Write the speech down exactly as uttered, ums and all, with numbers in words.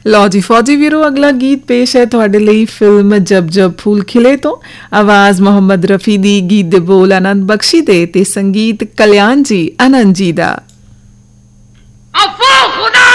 ਲਓ ਜੀ ਫੌਜੀ ਵੀਰੋ, ਅਗਲਾ ਗੀਤ ਪੇਸ਼ ਹੈ ਤੁਹਾਡੇ ਲਈ ਫਿਲਮ ਜਬ ਜਬ ਫੂਲ ਖਿਲੇ ਤੋਂ। ਆਵਾਜ਼ ਮੁਹੰਮਦ ਰਫੀ ਦੀ, ਗੀਤ ਦੇ ਬੋਲ ਆਨੰਦ ਬਖਸ਼ੀ ਦੇ ਤੇ ਸੰਗੀਤ ਕਲਿਆਣ ਜੀ ਆਨੰਦ ਜੀ ਦਾ। ਅਫੋ ਖੁਦਾ